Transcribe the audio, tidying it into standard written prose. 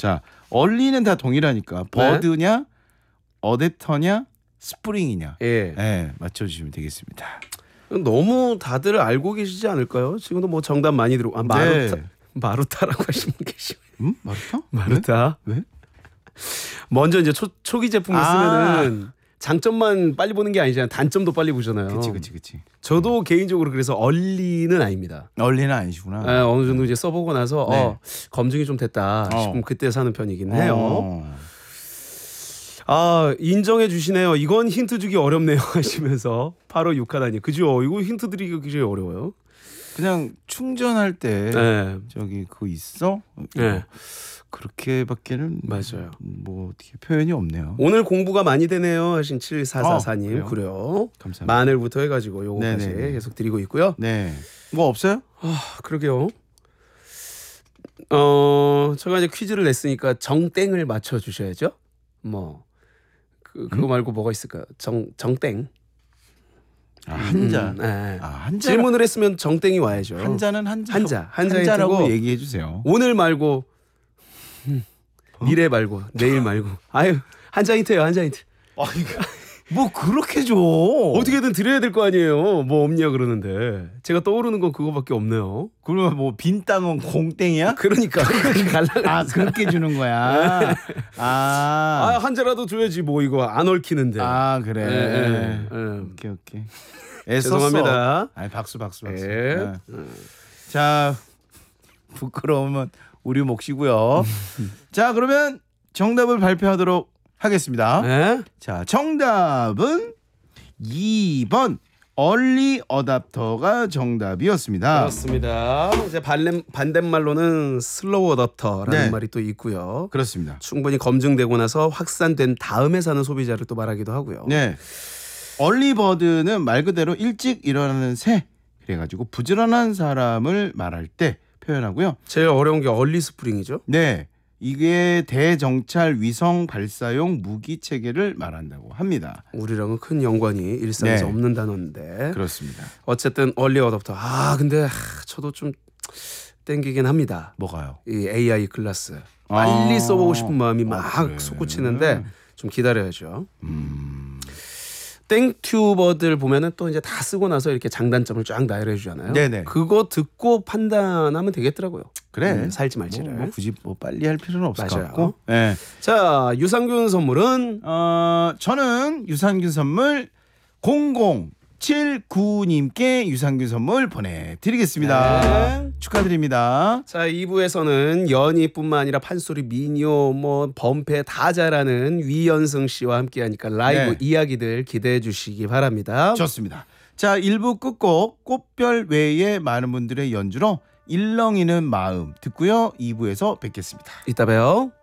자, 얼리는 다 동일하니까 버드냐, 어댑터냐, 스프링이냐. 예. 네, 맞춰주시면 되겠습니다. 너무 다들 알고 계시지 않을까요? 지금도 뭐 정답 많이 들어. 아, 마루타라고 하시는 분 계시고. 마루타? 마루타. 왜? 먼저 이제 초기 제품 있으면은 장점만 빨리 보는 게 아니잖아요. 단점도 빨리 보잖아요. 그치. 저도 개인적으로 그래서 얼리는 아닙니다. 얼리는 아니시구나. 네, 어느 정도 이제 써보고 나서 네. 검증이 좀 됐다 싶으면 그때 사는 편이긴 해요. 인정해 주시네요. 이건 힌트 주기 어렵네요 하시면서 8호 6하다니. 그죠? 이거 힌트 드리기 굉장히 어려워요. 그냥 충전할 때 네. 저기 그거 있어? 네. 그렇게밖에는 맞아요. 뭐 어떻게 표현이 없네요. 오늘 공부가 많이 되네요 하신 7444님. 그래요? 그래요. 감사합니다. 마늘부터 해가지고 요거까지 네네. 계속 드리고 있고요. 네. 뭐 없어요? 그러게요. 제가 이제 퀴즈를 냈으니까 정땡을 맞춰 주셔야죠. 뭐 그거 말고 뭐가 있을까요? 정땡. 한자. 네. 한자. 질문을 했으면 정땡이 와야죠. 한자는 한자라고 한자라고 얘기해 주세요. 오늘 말고 미래 말고 내일 말고. 아유, 한자 힌트예요. 한자 힌트. 뭐 그렇게 줘. 어떻게든 드려야 될 거 아니에요. 뭐 없냐 그러는데 제가 떠오르는 건 그거밖에 없네요. 그러면 뭐 빈 땅은 공땡이야? 그러니까 그렇게 주는 거야. 한자라도 줘야지 뭐 이거 안 얽히는데. 그래. 오케이. 죄송합니다. 박수. 예. 자, 부끄러우면 우리 몫이고요. 자, 그러면 정답을 발표하도록 하겠습니다. 네? 자, 정답은 2번 얼리 어답터가 정답이었습니다. 그렇습니다. 이제 반대말로는 슬로우 어답터라는 말이 또 있고요. 그렇습니다. 충분히 검증되고 나서 확산된 다음에 사는 소비자를 또 말하기도 하고요. 네. 얼리버드는 말 그대로 일찍 일어나는 새, 그래가지고 부지런한 사람을 말할 때 표현하고요. 제일 어려운 게 얼리 스프링이죠. 네. 이게 대정찰 위성 발사용 무기 체계를 말한다고 합니다. 우리랑은 큰 연관이 일상에서 없는 단어인데. 그렇습니다. 어쨌든 얼리 어답터. 근데 저도 좀 땡기긴 합니다. 뭐가요? 이 AI 클래스. 빨리 써보고 싶은 마음이 막 그래. 솟구치는데 좀 기다려야죠. 땡튜버들 보면은 또 이제 다 쓰고 나서 이렇게 장단점을 쫙 나열해 주잖아요. 네네. 그거 듣고 판단하면 되겠더라고요. 그래. 살지 말지를. 뭐 굳이 뭐 빨리 할 필요는 없을 것 맞아요. 같고. 네. 자, 유산균 선물은 저는 유산균 선물 0079님께 유산균 선물 보내드리겠습니다. 네. 축하드립니다. 자, 2부에서는 연희뿐만 아니라 판소리, 미녀, 뭐 범패 다 잘하는 위연승 씨와 함께하니까 라이브 이야기들 기대해 주시기 바랍니다. 좋습니다. 자, 1부 끝곡 꽃별 외에 많은 분들의 연주로 일렁이는 마음 듣고요. 2부에서 뵙겠습니다. 이따 봬요.